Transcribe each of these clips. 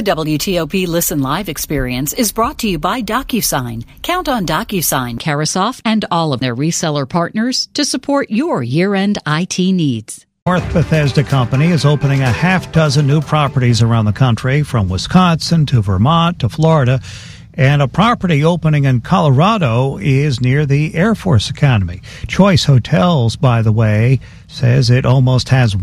The WTOP Listen Live experience is brought to you by DocuSign. Count on DocuSign, Carasoft, and all of their reseller partners to support your year-end IT needs. North Bethesda Company is opening a half dozen new properties around the country, from Wisconsin to Vermont to Florida. And a property opening in Colorado is near the Air Force Academy. Choice Hotels, by the way, says it almost has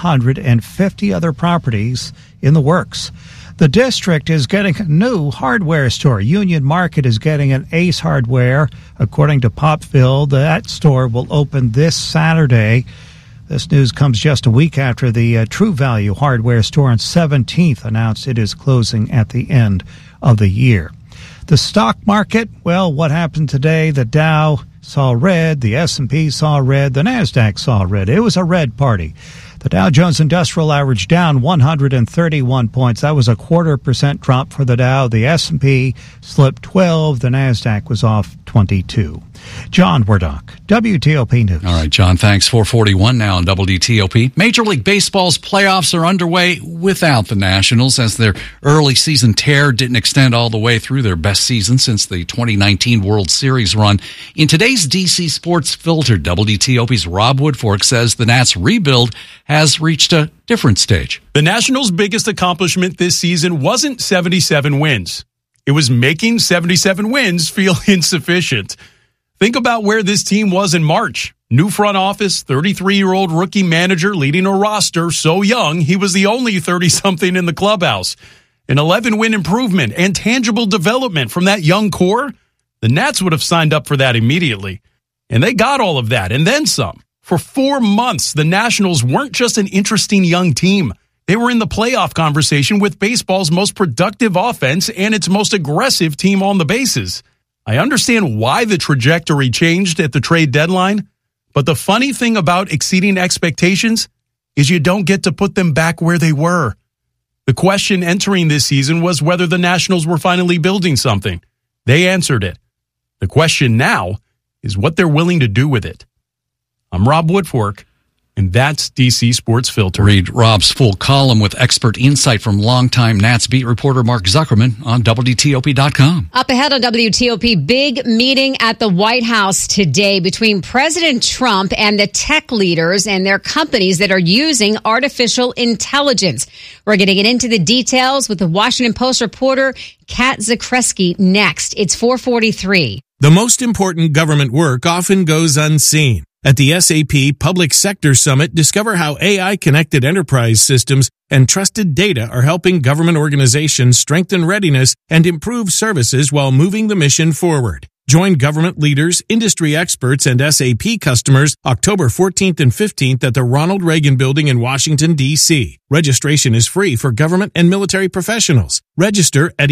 150 other properties in the works. The district is getting a new hardware store. Union Market is getting an Ace Hardware. According to Popville, that store will open this Saturday. This news comes just a week after the True Value hardware store on 17th announced it is closing at the end of the year. The stock market, well, what happened today? The Dow saw red, the S&P saw red, the NASDAQ saw red. It was a red party. The Dow Jones Industrial Average down 131 points. That was a 0.25% drop for the Dow. The S&P slipped 12. The NASDAQ was off 22. John Wardock, WTOP News. All right, John, thanks. 4:41 now on WTOP. Major League Baseball's playoffs are underway without the Nationals, as their early season tear didn't extend all the way through their best season since the 2019 World Series run. In today's DC Sports Filter, WTOP's Rob Woodfork says the Nats' rebuild has reached a different stage. The Nationals' biggest accomplishment this season wasn't 77 wins. It was making 77 wins feel insufficient. Think about where this team was in March. New front office, 33-year-old rookie manager leading a roster so young he was the only 30-something in the clubhouse. An 11-win improvement and tangible development from that young core. The Nats would have signed up for that immediately. And they got all of that and then some. For 4 months, the Nationals weren't just an interesting young team. They were in the playoff conversation with baseball's most productive offense and its most aggressive team on the bases. I understand why the trajectory changed at the trade deadline, but the funny thing about exceeding expectations is you don't get to put them back where they were. The question entering this season was whether the Nationals were finally building something. They answered it. The question now is what they're willing to do with it. I'm Rob Woodfork, and that's DC Sports Filter. Read Rob's full column with expert insight from longtime Nats beat reporter Mark Zuckerman on WTOP.com. Up ahead on WTOP, big meeting at the White House today between President Trump and the tech leaders and their companies that are using artificial intelligence. We're going to get into the details with the Washington Post reporter Kat Zakreski next. It's 4:43. The most important government work often goes unseen. At the SAP Public Sector Summit, discover how AI-connected enterprise systems and trusted data are helping government organizations strengthen readiness and improve services while moving the mission forward. Join government leaders, industry experts, and SAP customers October 14th and 15th at the Ronald Reagan Building in Washington, D.C. Registration is free for government and military professionals. Register at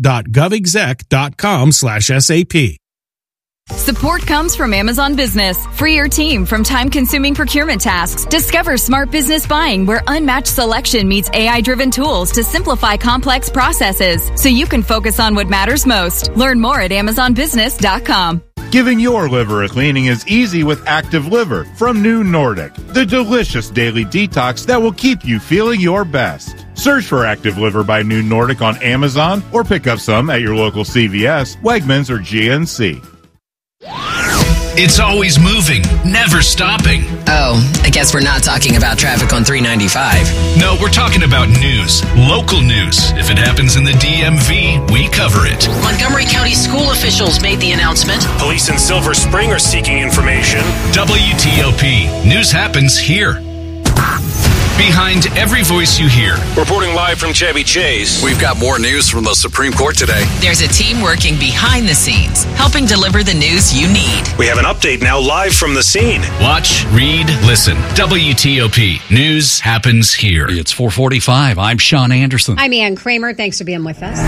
events.govexec.com/SAP. Support comes from Amazon Business. Free your team from time-consuming procurement tasks. Discover smart business buying where unmatched selection meets AI-driven tools to simplify complex processes so you can focus on what matters most. Learn more at AmazonBusiness.com. Giving your liver a cleaning is easy with Active Liver from New Nordic, the delicious daily detox that will keep you feeling your best. Search for Active Liver by New Nordic on Amazon or pick up some at your local CVS, Wegmans, or GNC. It's always moving, never stopping. Oh, I guess we're not talking about traffic on 395. No, we're talking about news, local news. If it happens in the DMV, we cover it. Montgomery County school officials made the announcement. Police in Silver Spring are seeking information. WTOP, news happens here. Behind every voice you hear. Reporting live from Chevy Chase. We've got more news from the Supreme Court today. There's a team working behind the scenes, helping deliver the news you need. We have an update now live from the scene. Watch, read, listen. WTOP, news happens here. It's 4:45. I'm Sean Anderson. I'm Ann Kramer. Thanks for being with us.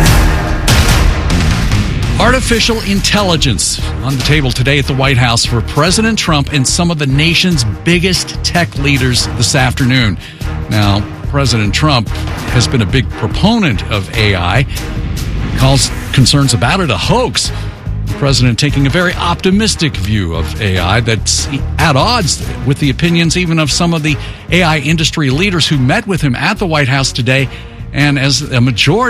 Artificial intelligence on the table today at the White House for President Trump and some of the nation's biggest tech leaders this afternoon. Now, President Trump has been a big proponent of AI, calls concerns about it a hoax. The president taking a very optimistic view of AI that's at odds with the opinions even of some of the AI industry leaders who met with him at the White House today. And as a majority